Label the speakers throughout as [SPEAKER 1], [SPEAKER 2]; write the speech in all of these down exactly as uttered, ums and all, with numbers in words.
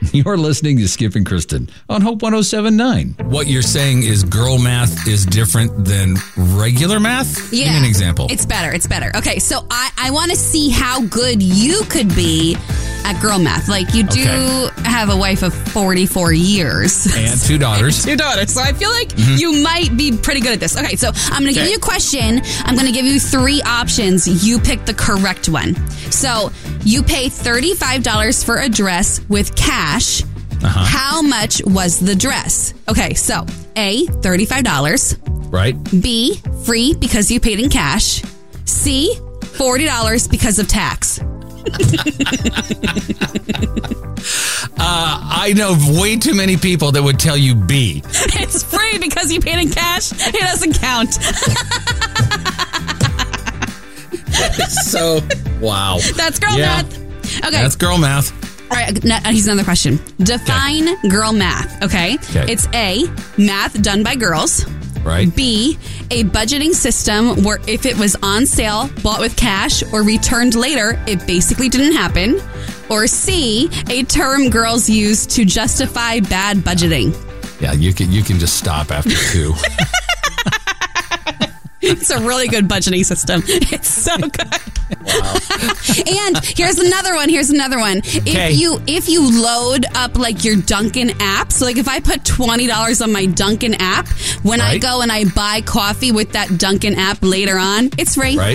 [SPEAKER 1] You're listening to Skip and Kristen on Hope one oh seven point nine.
[SPEAKER 2] What you're saying is girl math is different than regular math?
[SPEAKER 3] Yeah.
[SPEAKER 2] Give me an example.
[SPEAKER 3] It's better. It's better. Okay, so I, I want to see how good you could be at girl math. Like, you do
[SPEAKER 2] Okay.
[SPEAKER 3] have a wife of forty-four years.
[SPEAKER 2] And two daughters.
[SPEAKER 3] Two daughters. So I feel like
[SPEAKER 2] Mm-hmm.
[SPEAKER 3] you might be pretty good at this. Okay, so I'm going to give
[SPEAKER 2] Okay.
[SPEAKER 3] you a question. I'm going to give you three options. You pick the correct one. So you pay thirty-five dollars for a dress with cash.
[SPEAKER 2] Uh-huh.
[SPEAKER 3] How much was the dress? Okay, so A, thirty-five dollars.
[SPEAKER 2] Right?
[SPEAKER 3] B, free because you paid in cash. C, forty dollars because of tax.
[SPEAKER 2] Uh, I know way too many people that would tell you B.
[SPEAKER 3] It's free because you paid in cash. It doesn't count.
[SPEAKER 2] So, wow.
[SPEAKER 3] That's girl
[SPEAKER 2] Yeah.
[SPEAKER 3] math. Okay.
[SPEAKER 2] That's girl math.
[SPEAKER 3] All right, n- here's another question. Define girl math, okay?
[SPEAKER 2] Okay.
[SPEAKER 3] It's A, math done by girls.
[SPEAKER 2] Right?
[SPEAKER 3] B, a budgeting system where if it was on sale, bought with cash, or returned later, it basically didn't happen. Or C, a term girls use to justify bad budgeting.
[SPEAKER 2] Yeah, you can you can just stop after two.
[SPEAKER 3] It's a really good budgeting system. It's so good.
[SPEAKER 2] Wow.
[SPEAKER 3] And here's another one. Here's another one.
[SPEAKER 2] Okay.
[SPEAKER 3] If you if you load up like your Dunkin' app, so like if I put twenty dollars on my Dunkin' app, when I
[SPEAKER 2] Right.
[SPEAKER 3] go and I buy coffee with that Dunkin' app later on, it's free.
[SPEAKER 2] Right?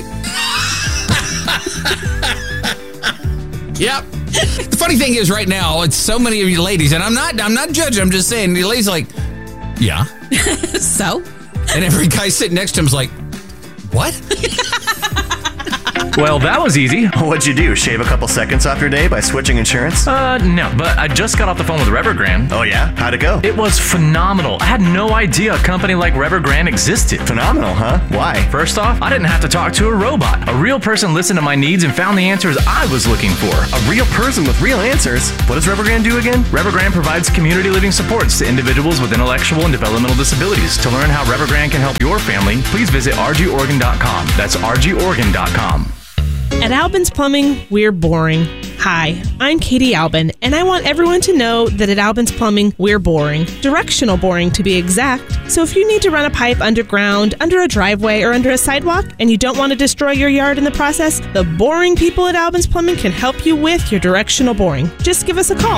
[SPEAKER 2] Yep. The funny thing is, right now, it's so many of you ladies, and I'm not, I'm not judging. I'm just saying, the ladies are like, yeah,
[SPEAKER 3] So
[SPEAKER 2] and every guy sitting next to him's like, what?
[SPEAKER 4] Well, that was easy.
[SPEAKER 5] What'd you do? Shave a couple seconds off your day by switching insurance?
[SPEAKER 4] Uh, no, but I just got off the phone with Evergrande.
[SPEAKER 5] Oh yeah? How'd it go?
[SPEAKER 4] It was phenomenal. I had no idea a company like Evergrande existed.
[SPEAKER 5] Phenomenal, huh? Why?
[SPEAKER 4] First off, I didn't have to talk to a robot. A real person listened to my needs and found the answers I was looking for.
[SPEAKER 5] A real person with real answers. What does Evergrande do again?
[SPEAKER 4] Evergrande provides community living supports to individuals with intellectual and developmental disabilities. To learn how Evergrande can help your family, please visit r g organ dot com. That's r g organ dot com.
[SPEAKER 6] At Albin's Plumbing, we're boring. Hi, I'm Katie Albin, and I want everyone to know that at Albin's Plumbing, we're boring. Directional boring, to be exact. So if you need to run a pipe underground, under a driveway, or under a sidewalk, and you don't want to destroy your yard in the process, the boring people at Albin's Plumbing can help you with your directional boring. Just give us a call.